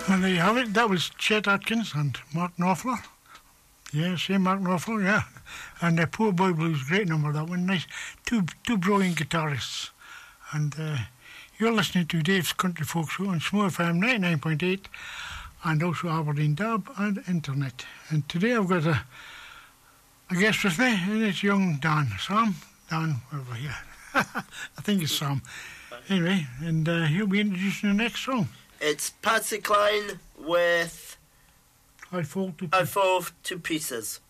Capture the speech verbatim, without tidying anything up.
Well, there you have it. That was Chet Atkins and Mark Knopfler. Yeah, same Mark Knopfler, yeah. And uh, Poor Boy Blues, great number, that one. Nice. Two two brilliant guitarists. And uh, you're listening to Dave's Country Folk Show on Smooth F M ninety-nine point eight and also Aberdeen Dab and Internet. And today I've got a, a guest with me, and it's young Dan. Sam? Dan, over here. I think it's Sam. Anyway, and uh, he'll be introducing the next song. It's Patsy Cline with I Fall to I Fall to Pieces.